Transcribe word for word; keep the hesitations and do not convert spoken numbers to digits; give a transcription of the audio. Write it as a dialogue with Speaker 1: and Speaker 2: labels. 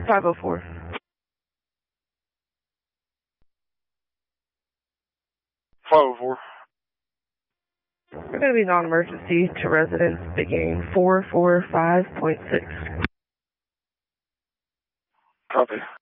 Speaker 1: five oh four.
Speaker 2: five oh four.
Speaker 1: We're going to be non-emergency to residents beginning four four five point six.
Speaker 2: Copy.